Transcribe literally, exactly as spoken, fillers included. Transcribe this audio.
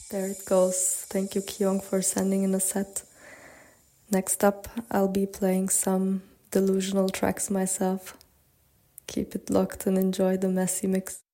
There it goes. Thank you, Kyung, for sending in a set. Next up, I'll be playing some delusional tracks myself. Keep it locked and enjoy the messy mix.